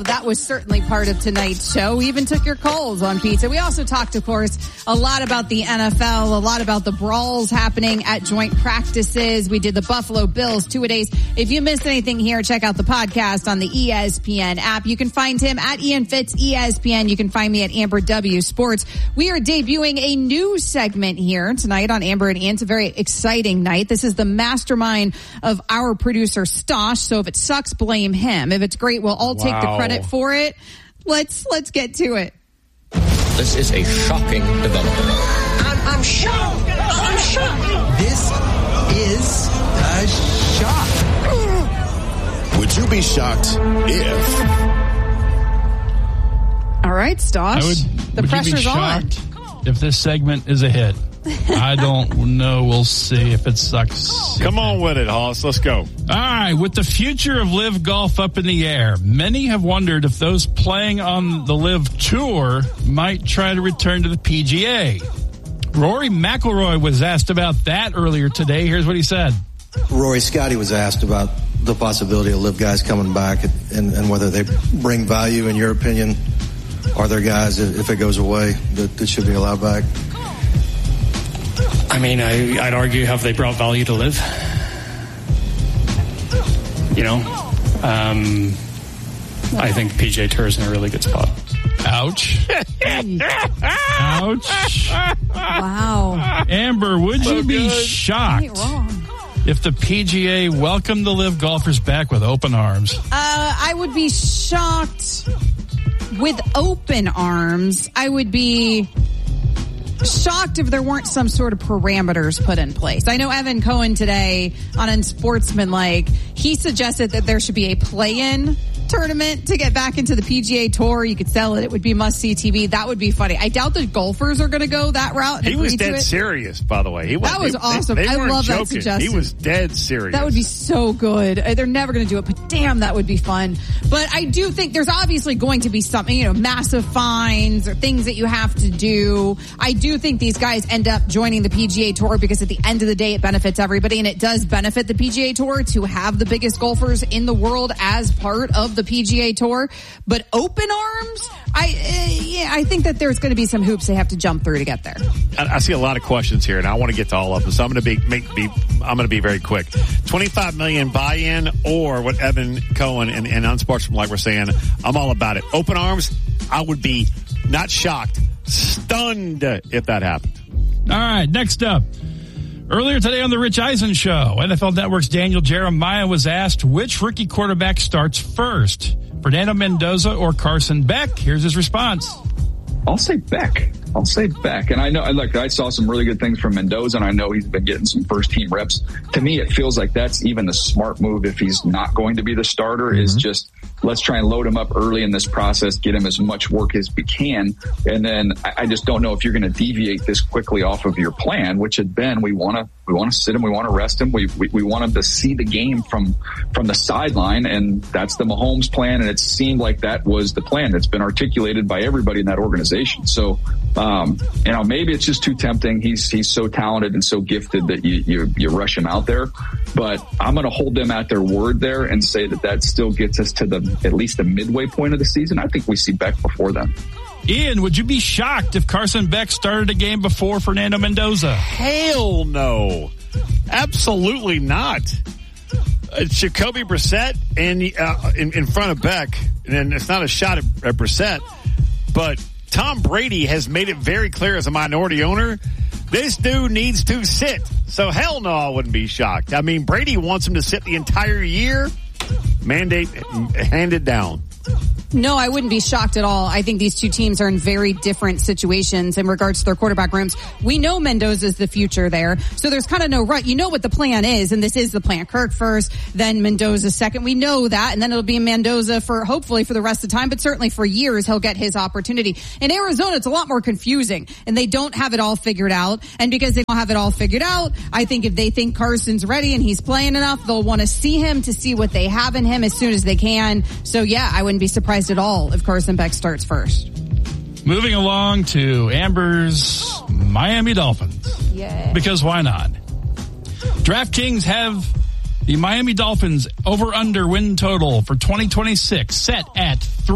That was certainly part of tonight's show. We even took your calls on pizza. We also talked, of course, a lot about the NFL, a lot about the brawls happening at joint practices. We did the Buffalo Bills two-a-days. If you missed anything here, check out the podcast on the ESPN app. You can find him at Ian Fitz ESPN. You can find me at Amber W Sports. We are debuting a new segment here tonight on Amber and Ian. It's a very exciting night. This is the mastermind of our producer, Stosh. So if it sucks, blame him. If it's great, we'll all take the credit for it. Let's get to it. This is a shocking development. I'm shocked. I'm shocked. This is a shock. Would you be shocked if? All right, Stosh. The pressure's on. If this segment is a hit. I don't know. We'll see if it sucks. Come on with it, Hoss. Let's go. All right. With the future of LIV Golf up in the air, many have wondered if those playing on the LIV Tour might try to return to the PGA. Rory McIlroy was asked about that earlier today. Here's what he said. Rory, Scotty was asked about the possibility of LIV guys coming back and whether they bring value, in your opinion. Are there guys, if it goes away, that should be allowed back? I mean, I'd argue, have they brought value to LIV? You know, I think PGA Tour is in a really good spot. Ouch. Ouch. Wow. Amber, would you be shocked if the PGA welcomed the LIV golfers back with open arms? I would be shocked with open arms. I would be shocked if there weren't some sort of parameters put in place. I know Evan Cohen today on Unsportsmanlike, he suggested that there should be a play-in tournament to get back into the PGA Tour. You could sell it. It would be must-see TV. That would be funny. I doubt the golfers are going to go that route. And he was dead serious, by the way. That was awesome. I love that suggestion. He was dead serious. That would be so good. They're never going to do it, but damn, that would be fun. But I do think there's obviously going to be something, you know, massive fines or things that you have to do. I do think these guys end up joining the PGA Tour because at the end of the day, it benefits everybody, and it does benefit the PGA Tour to have the biggest golfers in the world as part of the PGA Tour. But open arms, I think that there's going to be some hoops they have to jump through to get there. I see a lot of questions here, and I want to get to all of them. So I'm going to be very quick. $25 million buy-in, or what Evan Cohen and Unsportsmanlike were saying. I'm all about it. Open arms, I would be not shocked, stunned if that happened. All right, next up. Earlier today on the Rich Eisen Show, NFL Network's Daniel Jeremiah was asked which rookie quarterback starts first, Fernando Mendoza or Carson Beck. Here's his response. I'll say Beck. And I know, look, I saw some really good things from Mendoza, and I know he's been getting some first-team reps. To me, it feels like that's even the smart move if he's not going to be the starter, is just let's try and load him up early in this process, get him as much work as we can, and then I just don't know if you're going to deviate this quickly off of your plan, which had been we want to sit him, we want to rest him, we want him to see the game from the sideline, and that's the Mahomes plan, and it seemed like that was the plan that's been articulated by everybody in that organization. So, maybe it's just too tempting. He's so talented and so gifted that you rush him out there. But I'm going to hold them at their word there and say that still gets us to at least the midway point of the season. I think we see Beck before then. Ian, would you be shocked if Carson Beck started a game before Fernando Mendoza? Hell no. Absolutely not. Jacoby Brissett and in front of Beck, and it's not a shot at Brissett, but Tom Brady has made it very clear as a minority owner, this dude needs to sit. So hell no, I wouldn't be shocked. I mean, Brady wants him to sit the entire year. Mandate handed down. No, I wouldn't be shocked at all. I think these two teams are in very different situations in regards to their quarterback rooms. We know Mendoza's the future there, so there's kind of no right. You know what the plan is, and this is the plan. Kirk first, then Mendoza second. We know that, and then it'll be Mendoza hopefully for the rest of the time, but certainly for years he'll get his opportunity. In Arizona, it's a lot more confusing, and they don't have it all figured out. And because they don't have it all figured out, I think if they think Carson's ready and he's playing enough, they'll want to see him to see what they have in him as soon as they can. So yeah, I wouldn't be surprised at all if Carson Beck starts first. Moving along to Amber's Miami Dolphins. Yeah. Because why not? DraftKings have The Miami Dolphins over-under win total for 2026 set at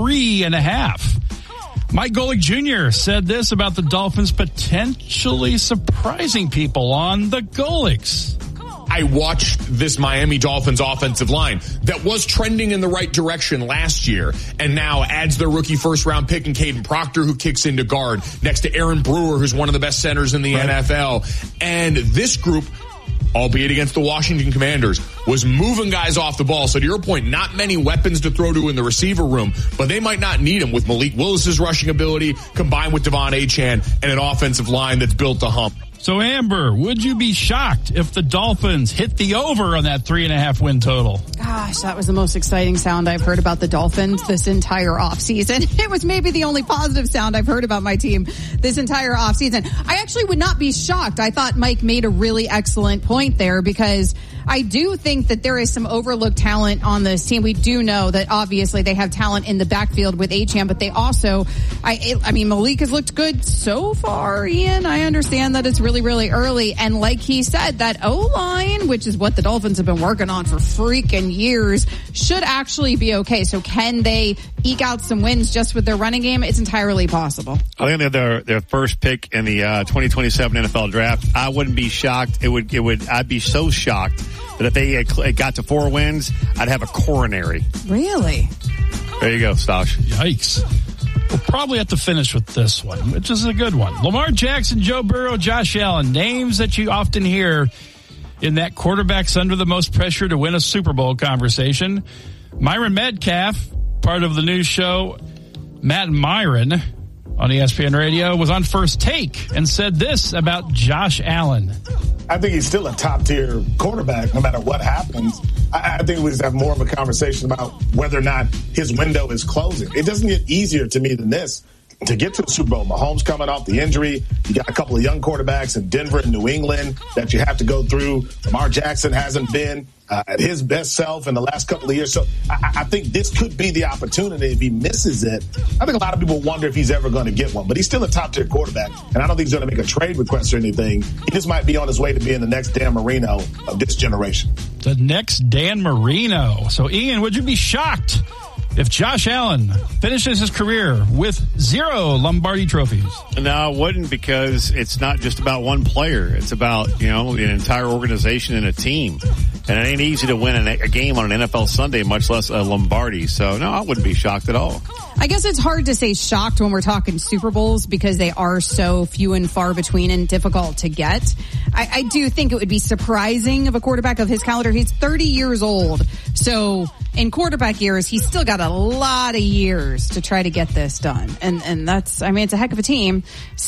3.5. Mike Golick Jr. said this about the Dolphins potentially surprising people on the Golicks. I watched this Miami Dolphins offensive line that was trending in the right direction last year and now adds their rookie first-round pick in Caden Proctor, who kicks into guard, next to Aaron Brewer, who's one of the best centers in the NFL. And this group, albeit against the Washington Commanders, was moving guys off the ball. So to your point, not many weapons to throw to in the receiver room, but they might not need them with Malik Willis's rushing ability combined with Devon Achane and an offensive line that's built to hump. So, Amber, would you be shocked if the Dolphins hit the over on that 3.5 win total? Gosh, that was the most exciting sound I've heard about the Dolphins this entire offseason. It was maybe the only positive sound I've heard about my team this entire offseason. I actually would not be shocked. I thought Mike made a really excellent point there, because I do think that there is some overlooked talent on this team. We do know that obviously they have talent in the backfield with Achane, but they also, I mean, Malik has looked good so far, Ian. I understand that it's really early. And like he said, that O-line, which is what the Dolphins have been working on for freaking years, should actually be okay. So can they eke out some wins just with their running game? It's entirely possible. I think they're their first pick in the 2027 NFL draft. I wouldn't be shocked. I'd be so shocked that if they got to 4 wins, I'd have a coronary. Really? There you go, Stosh. Yikes. We'll probably have to finish with this one, which is a good one. Lamar Jackson, Joe Burrow, Josh Allen, names that you often hear in that quarterbacks under the most pressure to win a Super Bowl conversation. Myron Metcalf, part of the news show Matt and Myron on ESPN Radio, was on First Take and said this about Josh Allen. I think he's still a top-tier quarterback no matter what happens. I think we just have more of a conversation about whether or not his window is closing. It doesn't get easier to me than this to get to the Super Bowl. Mahomes coming off the injury. You got a couple of young quarterbacks in Denver and New England that you have to go through. Lamar Jackson hasn't been at his best self in the last couple of years. So I think this could be the opportunity. If he misses it, I think a lot of people wonder if he's ever going to get one. But he's still a top-tier quarterback, and I don't think he's going to make a trade request or anything. He just might be on his way to being the next Dan Marino of this generation. The next Dan Marino. So, Ian, would you be shocked if Josh Allen finishes his career with 0 Lombardi trophies? No, I wouldn't, because it's not just about one player. It's about, an entire organization and a team. And it ain't easy to win a game on an NFL Sunday, much less a Lombardi. So, no, I wouldn't be shocked at all. I guess it's hard to say shocked when we're talking Super Bowls, because they are so few and far between and difficult to get. I do think it would be surprising of a quarterback of his caliber. He's 30 years old. So in quarterback years, he's still got a lot of years to try to get this done. And that's, it's a heck of a team.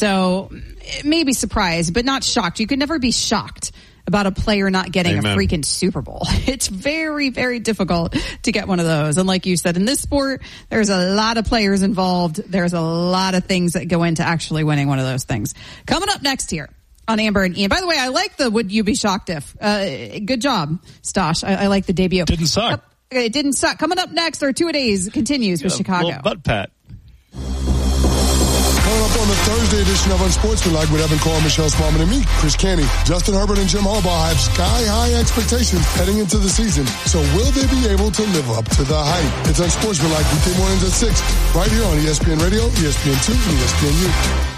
So maybe surprised, but not shocked. You could never be shocked about a player not getting a freaking Super Bowl. It's very, very difficult to get one of those. And like you said, in this sport, there's a lot of players involved. There's a lot of things that go into actually winning one of those things. Coming up next here on Amber and Ian. By the way, I like the would you be shocked if. Good job, Stosh. I like the debut. Didn't suck. It didn't suck. Coming up next, our 2-a-days continues with Chicago. Little butt pat. Coming up on the Thursday edition of Unsportsmanlike with Evan Cole, Michelle Smallman, and me, Chris Canty. Justin Herbert and Jim Harbaugh have sky-high expectations heading into the season. So will they be able to live up to the hype? It's Unsportsmanlike weekday mornings at 6, right here on ESPN Radio, ESPN2, and ESPNU.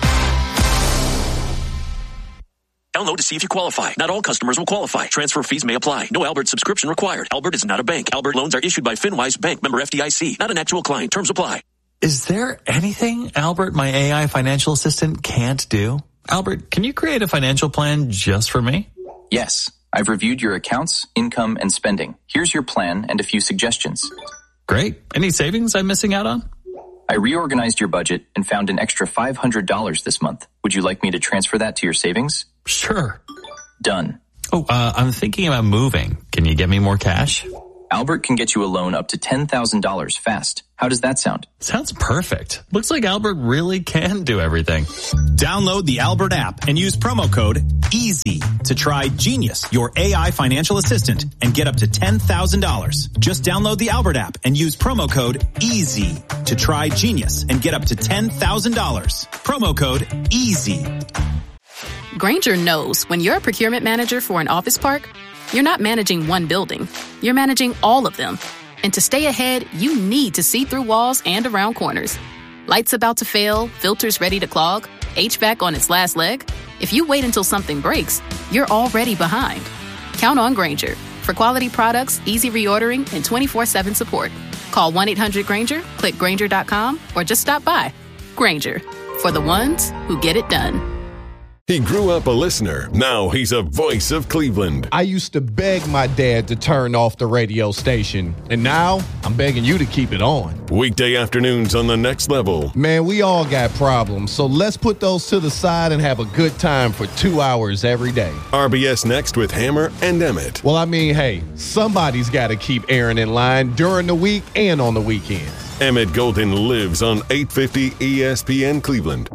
Download to see if you qualify. Not all customers will qualify. Transfer fees may apply. No Albert subscription required. Albert is not a bank. Albert loans are issued by FinWise Bank, member FDIC. Not an actual client. Terms apply. Is there anything Albert, my AI financial assistant, can't do? Albert, can you create a financial plan just for me? Yes. I've reviewed your accounts, income, and spending. Here's your plan and a few suggestions. Great. Any savings I'm missing out on? I reorganized your budget and found an extra $500 this month. Would you like me to transfer that to your savings? Sure. Done. Oh, I'm thinking about moving. Can you get me more cash? Albert can get you a loan up to $10,000 fast. How does that sound? Sounds perfect. Looks like Albert really can do everything. Download the Albert app and use promo code EASY to try Genius, your AI financial assistant, and get up to $10,000. Just download the Albert app and use promo code EASY to try Genius and get up to $10,000. Promo code EASY. Grainger knows when you're a procurement manager for an office park, You're not managing one building. You're managing all of them. And to stay ahead, you need to see through walls and around corners. Lights about to fail, filters ready to clog, HVAC on its last leg. If you wait until something breaks, you're already behind. Count on Grainger for quality products, easy reordering, and 24/7 support. Call 1-800-GRAINGER, click Grainger.com, or just stop by. Grainger, for the ones who get it done. He grew up a listener. Now he's a voice of Cleveland. I used to beg my dad to turn off the radio station, and now I'm begging you to keep it on. Weekday afternoons on The Next Level. Man, we all got problems, so let's put those to the side and have a good time for 2 hours every day. RBS Next with Hammer and Emmett. Well, I mean, hey, somebody's got to keep Aaron in line during the week and on the weekends. Emmett Golden lives on 850 ESPN Cleveland.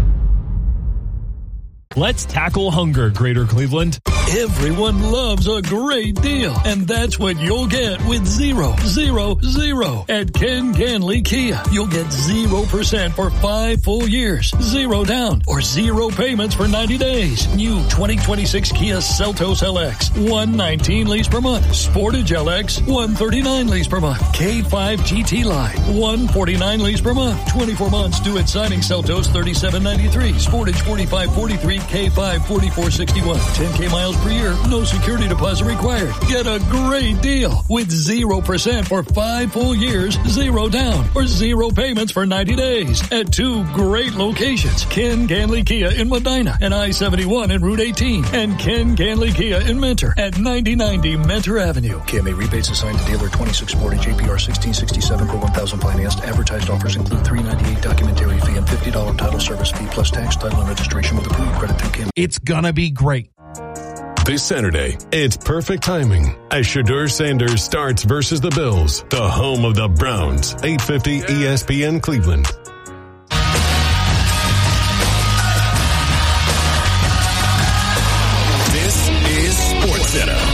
Let's tackle hunger, Greater Cleveland. Everyone loves a great deal, and that's what you'll get with 0, 0, 0 at Ken Ganley Kia. You'll get 0% for 5 full years, 0 down, or 0 payments for 90 days. New 2026 Kia Seltos LX, $119 lease per month. Sportage LX, $139 lease per month. K5 GT Line, $149 lease per month. 24 months due at signing. Seltos, $37.93. Sportage, $45.43. K5 4461. 10K miles per year. No security deposit required. Get a great deal with 0% for 5 full years, 0 down, or 0 payments for 90 days at 2 great locations. Ken Ganley Kia in Medina and I-71 and Route 18, and Ken Ganley Kia in Mentor at 9090 Mentor Avenue. KMA rebates assigned to dealer 26 Sportage APR 1667 per 1,000 financed. Advertised offers include $398 documentary fee and $50 title service fee plus tax, title, and registration with approved credit. It's gonna be great. This Saturday, it's perfect timing as Shedeur Sanders starts versus the Bills, the home of the Browns, 850 ESPN Cleveland. This is SportsCenter.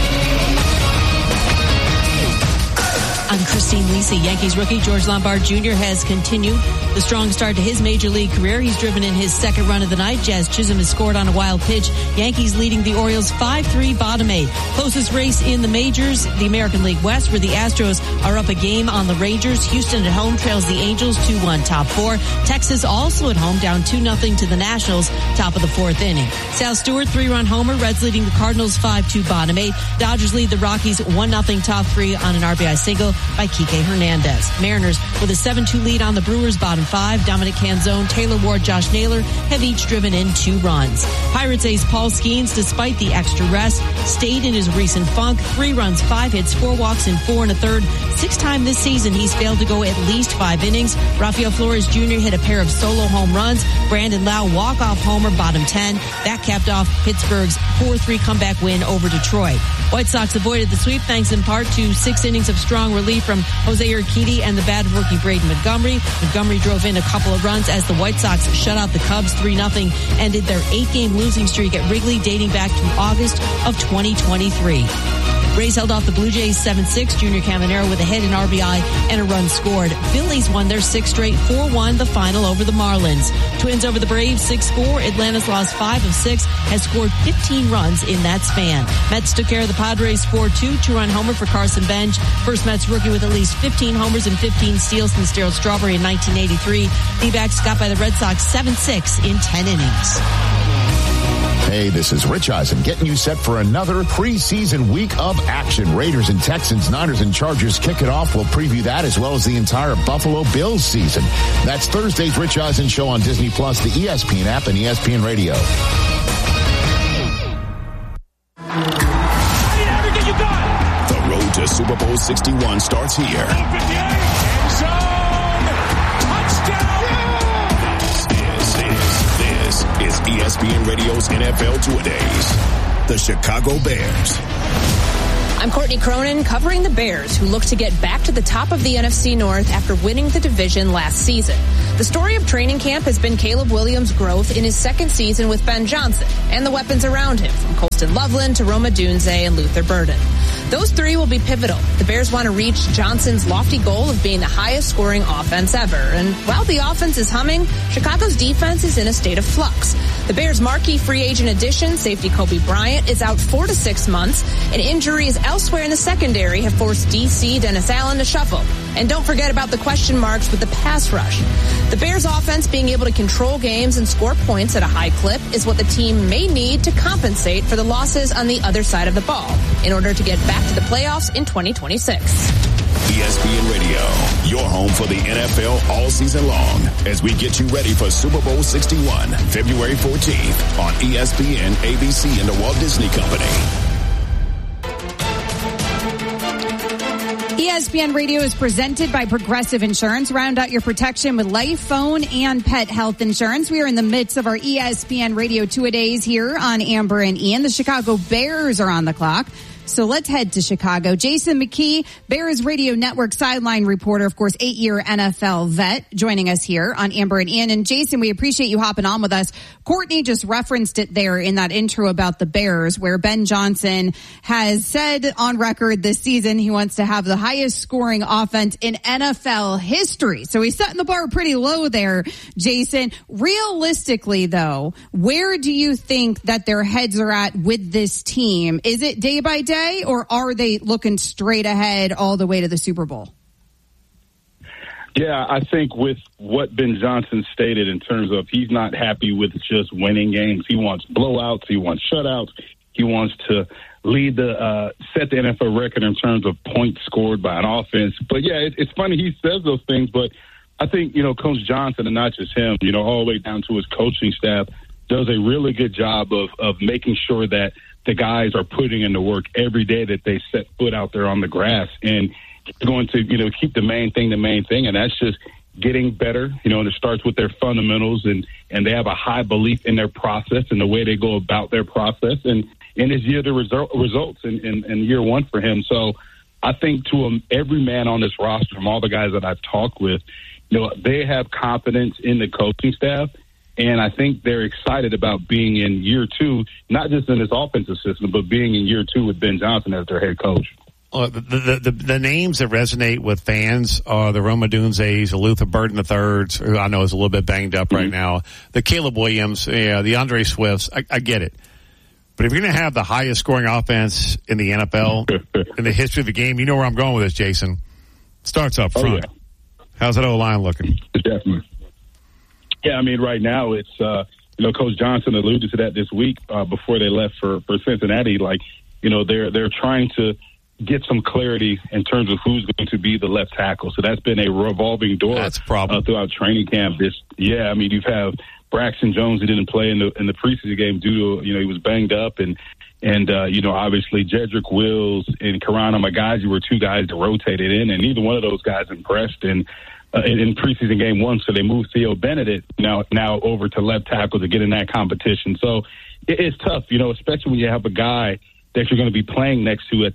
I'm Christine Lisi. Yankees rookie George Lombard Jr. has continued the strong start to his major league career. He's driven in his second run of the night. Jazz Chisholm has scored on a wild pitch. Yankees leading the Orioles 5-3 bottom 8. Closest race in the majors, the American League West, where the Astros are up a game on the Rangers. Houston at home trails the Angels 2-1 top 4. Texas also at home down 2-0 to the Nationals top of the 4th inning. Sal Stewart 3-run homer. Reds leading the Cardinals 5-2 bottom 8. Dodgers lead the Rockies 1-0 top 3 on an RBI single by Kike Hernandez. Mariners with a 7-2 lead on the Brewers bottom 5. Dominic Canzone, Taylor Ward, Josh Naylor have each driven in 2 runs. Pirates ace Paul Skeens, despite the extra rest, stayed in his recent funk. 3 runs, 5 hits, 4 walks, and 4 1/3. 6 times this season he's failed to go at least 5 innings. Rafael Flores Jr. hit a pair of solo home runs. Brandon Lau walk-off homer bottom 10. That capped off Pittsburgh's 4-3 comeback win over Detroit. White Sox avoided the sweep thanks in part to 6 innings of strong relief from Jose Urquidy and the bad rookie Braden Montgomery. Montgomery drove in a couple of runs as the White Sox shut out the Cubs 3-0, ended their 8-game losing streak at Wrigley dating back to August of 2023. Rays held off the Blue Jays 7-6. Junior Caminero with a hit, an RBI, and a run scored. Phillies won their 6th straight 4-1 the final over the Marlins. Twins over the Braves 6-4. Atlanta's lost 5 of 6, has scored 15 runs in that span. Mets took care of the Padres 4-2. 2-run homer for Carson Bench. First Mets rookie with at least 15 homers and 15 steals since Darryl Strawberry in 1983. D-backs got by the Red Sox 7-6 in 10 innings. Hey, this is Rich Eisen getting you set for another preseason week of action. Raiders and Texans, Niners and Chargers kick it off. We'll preview that as well as the entire Buffalo Bills season. That's Thursday's Rich Eisen Show on Disney Plus, the ESPN app, and ESPN Radio. The road to Super Bowl 61 starts here. Is ESPN Radio's NFL Two-A-Days. The Chicago Bears. I'm Courtney Cronin covering the Bears, who look to get back to the top of the NFC North after winning the division last season. The story of training camp has been Caleb Williams' growth in his 2nd season with Ben Johnson and the weapons around him, from Colston Loveland to Roma Dunze and Luther Burden. Those three will be pivotal. The Bears want to reach Johnson's lofty goal of being the highest scoring offense ever. And while the offense is humming, Chicago's defense is in a state of flux. The Bears' marquee free agent addition, safety Kobe Bryant, is out 4 to 6 months, and injuries elsewhere in the secondary have forced DC Dennis Allen to shuffle. And don't forget about the question marks with the pass rush. The Bears' offense being able to control games and score points at a high clip is what the team may need to compensate for the losses on the other side of the ball in order to get back to the playoffs in 2026. ESPN Radio, your home for the NFL all season long, as we get you ready for Super Bowl 61, February 14th on ESPN, ABC, and the Walt Disney Company. ESPN Radio is presented by Progressive Insurance. Round out your protection with life, phone, and pet health insurance. We are in the midst of our ESPN Radio two-a-days here on Amber and Ian. The Chicago Bears are on the clock. So let's head to Chicago. Jason McKee, Bears Radio Network sideline reporter, of course, 8-year NFL vet, joining us here on Amber and Ian. And Jason, we appreciate you hopping on with us. Courtney just referenced it there in that intro about the Bears, where Ben Johnson has said on record this season he wants to have the highest scoring offense in NFL history. So he's setting the bar pretty low there, Jason. Realistically, though, where do you think that their heads are at with this team? Is it day by day? Or are they looking straight ahead all the way to the Super Bowl? Yeah, I think with what Ben Johnson stated in terms of he's not happy with just winning games. He wants blowouts. He wants shutouts. He wants to set the NFL record in terms of points scored by an offense. But, yeah, it's funny he says those things. But I think, Coach Johnson, and not just him, all the way down to his coaching staff, does a really good job of making sure that the guys are putting in the work every day that they set foot out there on the grass, and going to, keep the main thing, and that's just getting better, and it starts with their fundamentals, and they have a high belief in their process and the way they go about their process, and it's year the results in year one for him. So I think to every man on this roster, from all the guys that I've talked with, they have confidence in the coaching staff. And I think they're excited about being in year two, not just in this offensive system, but being in year two with Ben Johnson as their head coach. The names that resonate with fans are the Rome Odunzes, the Luther Burton IIIs, who I know is a little bit banged up right now, the Caleb Williams, the Andre Swifts. I get it. But if you're going to have the highest scoring offense in the NFL, in the history of the game, you know where I'm going with this, Jason. Starts up front. Oh, yeah. How's that O-line looking? Definitely. Yeah, right now it's, Coach Johnson alluded to that this week before they left for Cincinnati. They're trying to get some clarity in terms of who's going to be the left tackle. So that's been a revolving door. That's a problem. Throughout training camp. You have Braxton Jones, who didn't play in the preseason game due to, he was banged up. And obviously Jedrick Wills and Karana Magaji were two guys that rotated in, and neither one of those guys impressed. And in preseason game one, so they moved Theo Bennett now over to left tackle to get in that competition. So it's tough, especially when you have a guy that you're going to be playing next to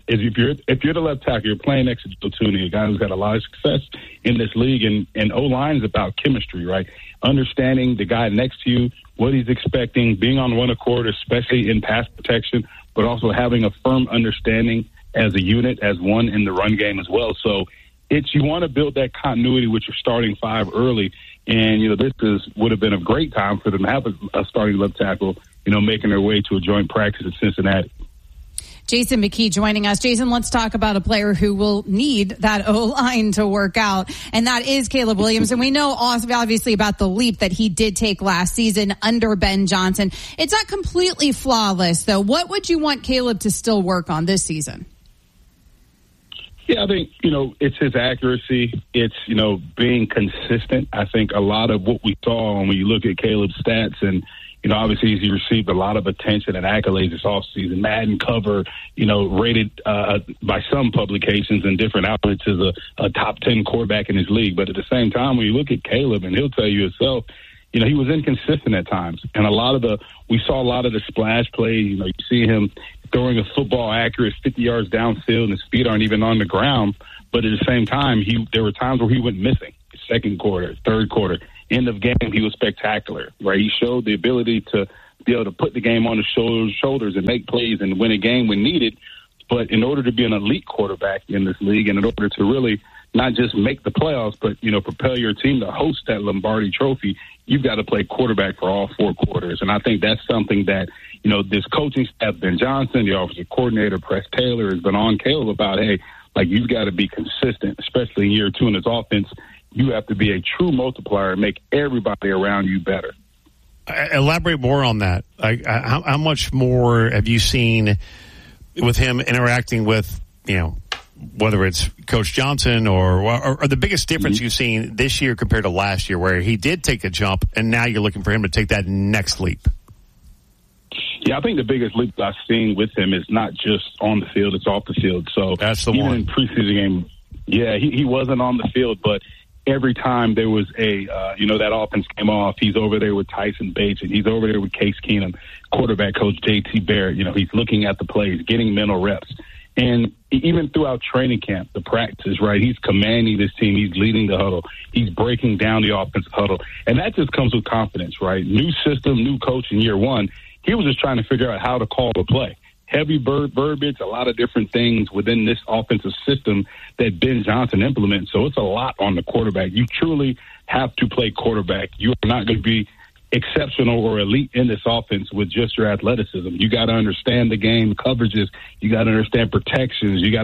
if you're the left tackle, you're playing next to Joe Thuney, a guy who's got a lot of success in this league, and O-line is about chemistry, right? Understanding the guy next to you, what he's expecting, being on one accord, especially in pass protection, but also having a firm understanding as a unit, as one in the run game as well. So you want to build that continuity with your starting five early, and this would have been a great time for them to have a starting left tackle, making their way to a joint practice at Cincinnati. Jason McKee joining us. Jason, let's talk about a player who will need that O-line to work out, and that is Caleb Williams. And we know obviously about the leap that he did take last season under Ben Johnson. It's not completely flawless, though. What would you want Caleb to still work on this season? Yeah, I think, it's his accuracy. It's, being consistent. I think a lot of what we saw when you look at Caleb's stats, and, obviously he received a lot of attention and accolades this offseason. Madden cover, rated by some publications and different outlets as a top 10 quarterback in his league. But at the same time, when you look at Caleb, and he'll tell you himself, he was inconsistent at times. And we saw a lot of the splash plays. You see him throwing a football accurate 50 yards downfield, and his feet aren't even on the ground. But at the same time, there were times where he went missing. Second quarter, third quarter, end of game, he was spectacular, right? He showed the ability to be able to put the game on his shoulders and make plays and win a game when needed. But in order to be an elite quarterback in this league, and in order to really not just make the playoffs, but, propel your team to host that Lombardi Trophy, you've got to play quarterback for all 4 quarters. And I think that's something that, this coaching staff, Ben Johnson, the offensive coordinator, Press Taylor, has been on Caleb about, hey, you've got to be consistent, especially in year 2 in this offense. You have to be a true multiplier and make everybody around you better. Elaborate more on that. How much more have you seen with him interacting with, whether it's Coach Johnson or the biggest difference you've seen this year compared to last year, where he did take a jump and now you're looking for him to take that next leap? Yeah, I think the biggest leap I've seen with him is not just on the field, it's off the field. So that's the even one. In preseason game, he wasn't on the field, but every time there was that offense came off, he's over there with Tyson Bates, and he's over there with Case Keenum, quarterback coach JT Barrett. He's looking at the plays, getting mental reps. And even throughout training camp, the practice, right, he's commanding this team. He's leading the huddle. He's breaking down the offensive huddle. And that just comes with confidence, right? New system, new coach in year 1. He was just trying to figure out how to call the play. Heavy verbiage, a lot of different things within this offensive system that Ben Johnson implements. So it's a lot on the quarterback. You truly have to play quarterback. You are not going to be exceptional or elite in this offense with just your athleticism. You got to understand the game coverages. You got to understand protections. You got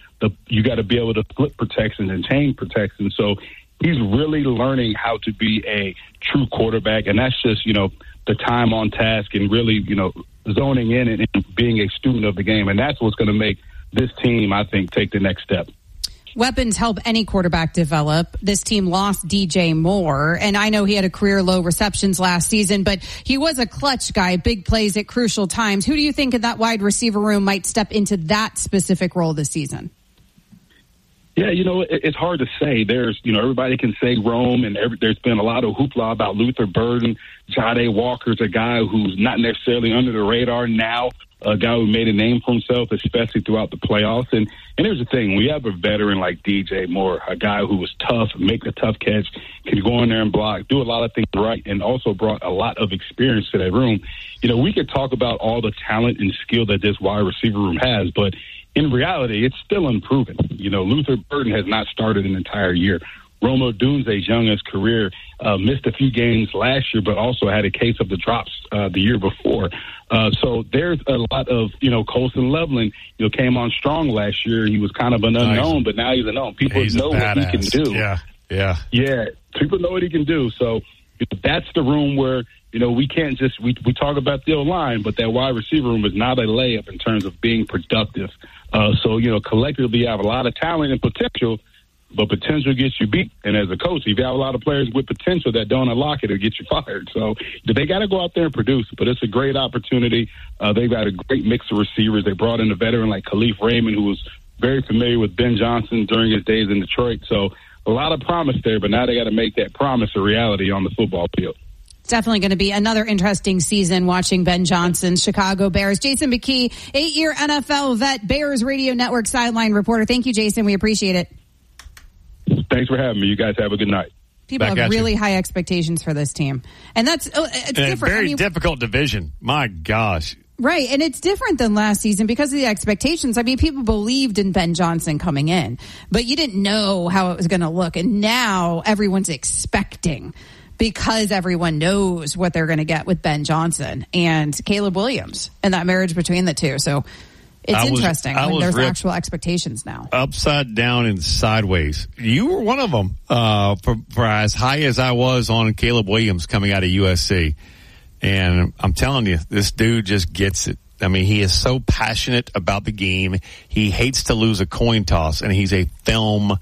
to be able to flip protections and chain protections. So he's really learning how to be a true quarterback, and that's just, the time on task and really, zoning in and being a student of the game. And that's what's going to make this team, I think, take the next step. Weapons help any quarterback develop. This team lost DJ Moore, and I know he had a career low receptions last season, but he was a clutch guy, big plays at crucial times. Who do you think in that wide receiver room might step into that specific role this season? Yeah, it's hard to say. There's, everybody can say Rome, and there's been a lot of hoopla about Luther Burden. Jade Walker's a guy who's not necessarily under the radar now, a guy who made a name for himself, especially throughout the playoffs. And here's the thing. We have a veteran like DJ Moore, a guy who was tough, make a tough catch, can go in there and block, do a lot of things right, and also brought a lot of experience to that room. We could talk about all the talent and skill that this wide receiver room has, but in reality, it's still unproven. Luther Burden has not started an entire year. Rome Odunze's young in his career, missed a few games last year, but also had a case of the drops the year before. So there's a lot of, Colson Loveland, came on strong last year. He was kind of an unknown, but now he's a known. People know what he can do. Yeah. People know what he can do. So that's the room where, we can't just, we talk about the O-line, but that wide receiver room is not a layup in terms of being productive. So, collectively you have a lot of talent and potential, but potential gets you beat. And as a coach, if you have a lot of players with potential that don't unlock it, it'll get you fired. So they got to go out there and produce, but it's a great opportunity. They've got a great mix of receivers. They brought in a veteran like Khalif Raymond, who was very familiar with Ben Johnson during his days in Detroit. So a lot of promise there, but now they got to make that promise a reality on the football field. It's definitely going to be another interesting season watching Ben Johnson's Chicago Bears. Jason McKie, 8-year NFL vet, Bears Radio Network sideline reporter. Thank you, Jason. We appreciate it. Thanks for having me. You guys have a good night. People have really high expectations for this team. And it's different. A very difficult division. My gosh. Right, and it's different than last season because of the expectations. I mean, people believed in Ben Johnson coming in, but you didn't know how it was going to look. And now everyone's expecting because everyone knows what they're going to get with Ben Johnson and Caleb Williams and that marriage between the two. So it's interesting when there's actual expectations now. Upside down and sideways. You were one of them for as high as I was on Caleb Williams coming out of USC. And I'm telling you, this dude just gets it. I mean, he is so passionate about the game. He hates to lose a coin toss, and he's a film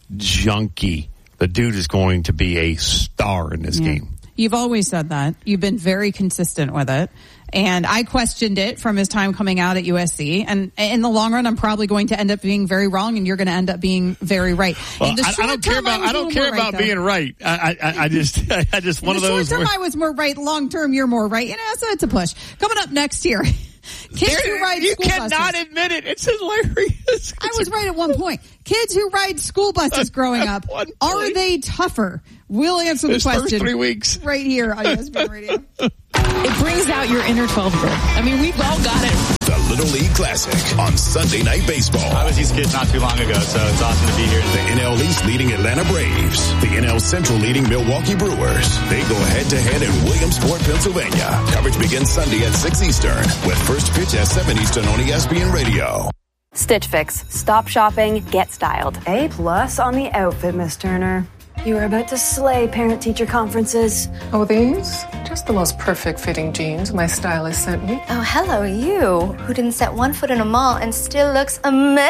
junkie. The dude is going to be a star in this game. You've always said that. You've been very consistent with it. And I questioned it from his time coming out at USC. And in the long run, I'm probably going to end up being very wrong, and you're going to end up being very right. Well, I don't care about being right. I just one of those. Short term, I was more right. Long term, you're more right. So it's a push. Coming up next year. Kids who ride school buses. You cannot admit it. It's hilarious. I was right at one point. Kids who ride school buses growing up, are they tougher? We'll answer the question. First 3 weeks. Right here on ESPN Radio. It brings out your inner 12-year-old. I mean, we've all got it. The Little League Classic on Sunday Night Baseball. I was these kids not too long ago, so it's awesome to be here. The NL East leading Atlanta Braves. The NL Central leading Milwaukee Brewers. They go head-to-head in Williamsport, Pennsylvania. Coverage begins Sunday at 6 Eastern with first pitch at 7 Eastern on ESPN Radio. Stitch Fix. Stop shopping, get styled. A+ on the outfit, Miss Turner. You are about to slay parent-teacher conferences. Oh, these? Just the most perfect fitting jeans my stylist sent me. Oh, hello, you, who didn't set one foot in a mall and still looks amazing.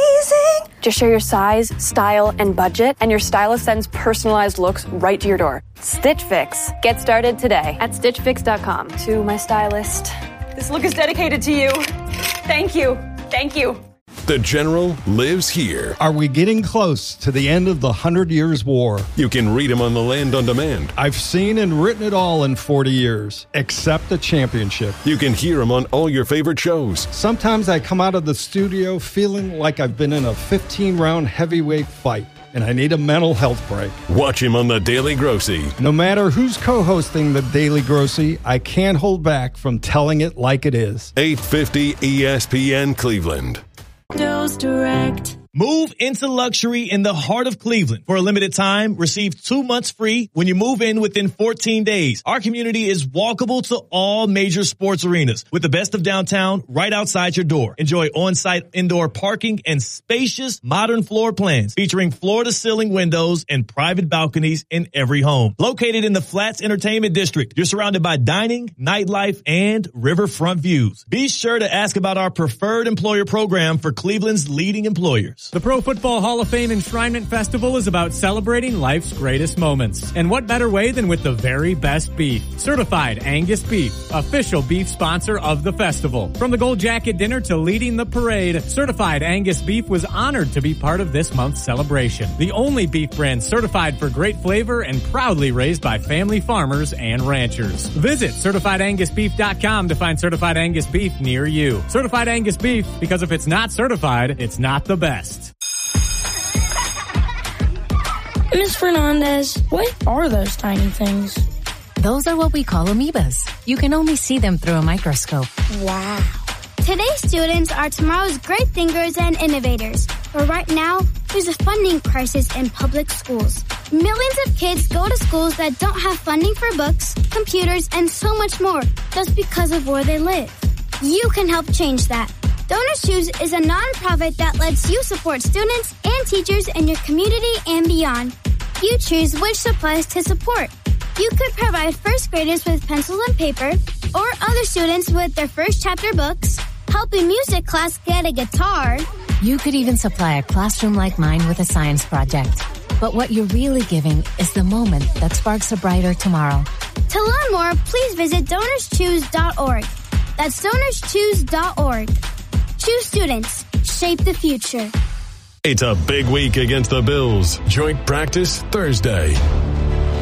Just share your size, style, and budget, and your stylist sends personalized looks right to your door. Stitch Fix. Get started today at StitchFix.com. To my stylist, this look is dedicated to you. Thank you. Thank you. The General lives here. Are we getting close to the end of the 100 Years' War? You can read him on the Land on Demand. I've seen and written it all in 40 years, except the championship. You can hear him on all your favorite shows. Sometimes I come out of the studio feeling like I've been in a 15-round heavyweight fight, and I need a mental health break. Watch him on The Daily Grossy. No matter who's co-hosting The Daily Grossy, I can't hold back from telling it like it is. 850 ESPN Cleveland. Dose Direct. Move into luxury in the heart of Cleveland. For a limited time, receive 2 months free when you move in within 14 days. Our community is walkable to all major sports arenas with the best of downtown right outside your door. Enjoy on-site indoor parking and spacious modern floor plans featuring floor-to-ceiling windows and private balconies in every home. Located in the Flats Entertainment District, you're surrounded by dining, nightlife, and riverfront views. Be sure to ask about our preferred employer program for Cleveland's leading employers. The Pro Football Hall of Fame Enshrinement Festival is about celebrating life's greatest moments. And what better way than with the very best beef? Certified Angus Beef, official beef sponsor of the festival. From the Gold Jacket dinner to leading the parade, Certified Angus Beef was honored to be part of this month's celebration. The only beef brand certified for great flavor and proudly raised by family farmers and ranchers. Visit CertifiedAngusBeef.com to find Certified Angus Beef near you. Certified Angus Beef, because if it's not certified, it's not the best. Ms. Fernandez, what are those tiny things? Those are what we call amoebas. You can only see them through a microscope. Wow. Today's students are tomorrow's great thinkers and innovators. But right now, there's a funding crisis in public schools. Millions of kids go to schools that don't have funding for books, computers, and so much more just because of where they live. You can help change that. Donors Choose is a nonprofit that lets you support students and teachers in your community and beyond. You choose which supplies to support. You could provide first graders with pencils and paper, or other students with their first chapter books, help a music class get a guitar. You could even supply a classroom like mine with a science project. But what you're really giving is the moment that sparks a brighter tomorrow. To learn more, please visit DonorsChoose.org. That's DonorsChoose.org. Choose students. Shape the future. It's a big week against the Bills. Joint practice Thursday.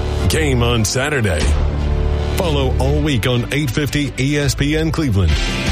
Game on Saturday. Follow all week on 850 ESPN Cleveland.